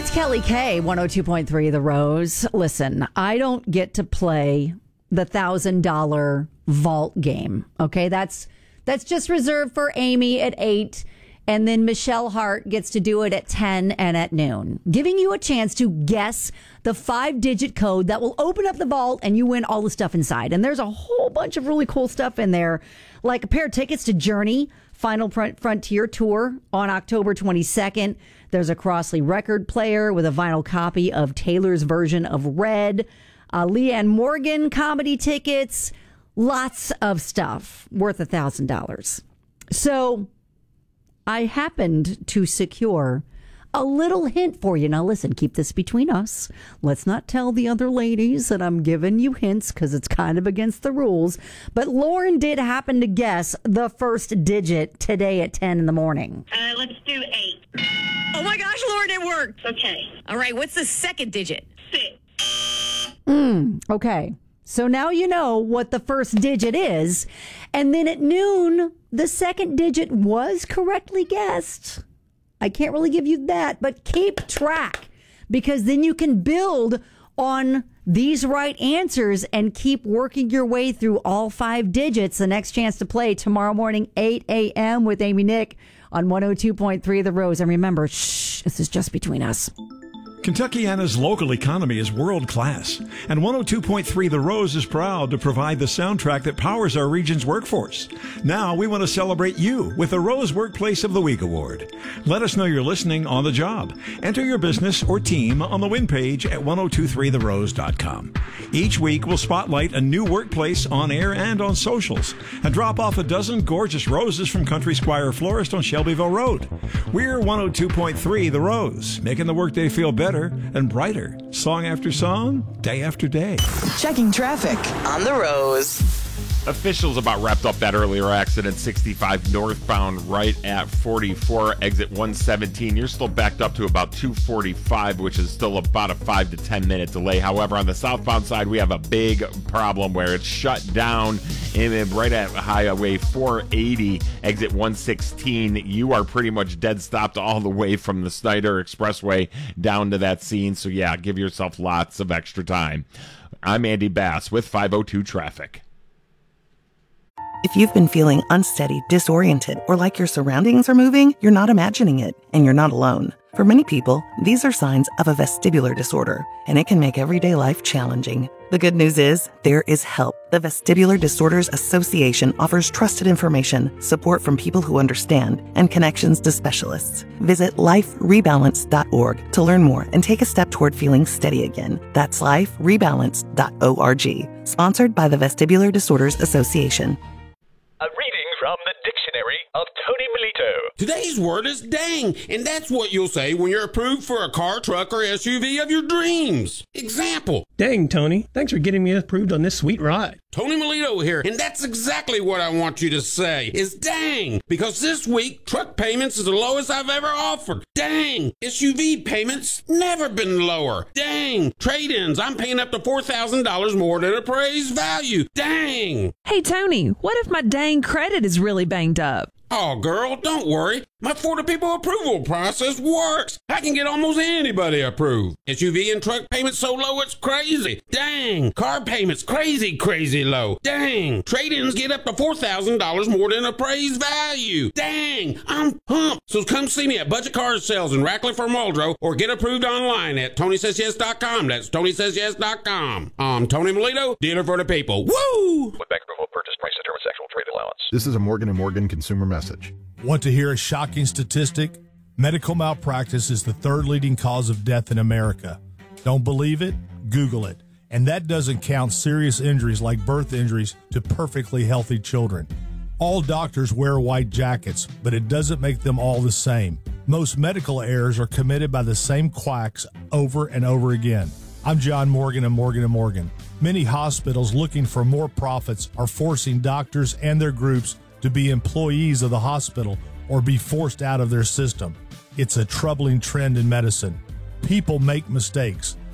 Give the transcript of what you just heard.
It's Kelly K, 102.3 The Rose. Listen, I don't get to play the $1,000 vault game. Okay, that's just reserved for Amy at 8, and then Michelle Hart gets to do it at 10 and at noon, giving you a chance to guess the 5-digit code that will open up the vault and you win all the stuff inside. And there's a whole bunch of really cool stuff in there, like a pair of tickets to Journey Final Frontier Tour on October 22nd. There's a Crossley record player with a vinyl copy of Taylor's version of Red, Leanne Morgan comedy tickets, lots of stuff worth $1,000. So I happened to secure a little hint for you. Now listen, keep this between us. Let's not tell the other ladies that I'm giving you hints because it's kind of against the rules. But Lauren did happen to guess the first digit today at 10 in the morning. Let's do 8. Oh my gosh, Lauren, it worked. Okay. All right, what's the second digit? 6. Okay. So now you know what the first digit is. And then at noon, the second digit was correctly guessed. I can't really give you that, but keep track, because then you can build on these right answers and keep working your way through all 5 digits. The next chance to play tomorrow morning, 8 a.m. with Amy Nick on 102.3 The Rose. And remember, shh, this is just between us. Kentuckiana's local economy is world-class, and 102.3 The Rose is proud to provide the soundtrack that powers our region's workforce. Now we want to celebrate you with the Rose Workplace of the Week Award. Let us know you're listening on the job. Enter your business or team on the win page at 1023therose.com. Each week we'll spotlight a new workplace on air and on socials, and drop off a dozen gorgeous roses from Country Squire Florist on Shelbyville Road. We're 102.3 The Rose, making the workday feel better and brighter, song after song, day after day. Checking traffic on The Rose. Officials about wrapped up that earlier accident, 65 northbound right at 44, exit 117. You're still backed up to about 245, which is still about a 5 to 10 minute delay. However, on the southbound side, we have a big problem where it's shut down right at Highway 480, exit 116. You are pretty much dead stopped all the way from the Snyder Expressway down to that scene. So yeah, give yourself lots of extra time. I'm Andy Bass with 502 Traffic. If you've been feeling unsteady, disoriented, or like your surroundings are moving, you're not imagining it, and you're not alone. For many people, these are signs of a vestibular disorder, and it can make everyday life challenging. The good news is, there is help. The Vestibular Disorders Association offers trusted information, support from people who understand, and connections to specialists. Visit liferebalance.org to learn more and take a step toward feeling steady again. That's liferebalance.org. Sponsored by the Vestibular Disorders Association. A reading from the Dictionary of Tony Melito. Today's word is dang, and that's what you'll say when you're approved for a car, truck, or SUV of your dreams. Example. Dang, Tony. Thanks for getting me approved on this sweet ride. Tony Melito here, and that's exactly what I want you to say, is dang, because this week, truck payments is the lowest I've ever offered. Dang, SUV payments never been lower. Dang, trade-ins, I'm paying up to $4,000 more than appraised value. Dang. Hey, Tony, what if my dang credit is really banged up? Oh, girl, don't worry. My For the People approval process works. I can get almost anybody approved. SUV and truck payments so low it's crazy. Dang. Car payments crazy, crazy low. Dang. Trade-ins get up to $4,000 more than appraised value. Dang. I'm pumped. So come see me at Budget Car Sales in Ratcliffe or Muldrow, or get approved online at TonySaysYes.com. That's TonySaysYes.com. I'm Tony Melito, dealer for the people. Woo! With bank approval, purchase price determines actual trade allowance. This is a Morgan & Morgan consumer message. Want to hear a shocking statistic? Medical malpractice is the 3rd leading cause of death in America. Don't believe it? Google it. And that doesn't count serious injuries like birth injuries to perfectly healthy children. All doctors wear white jackets, but it doesn't make them all the same. Most medical errors are committed by the same quacks over and over again. I'm John Morgan of Morgan & Morgan. Many hospitals looking for more profits are forcing doctors and their groups to be employees of the hospital or be forced out of their system. It's a troubling trend in medicine. People make mistakes.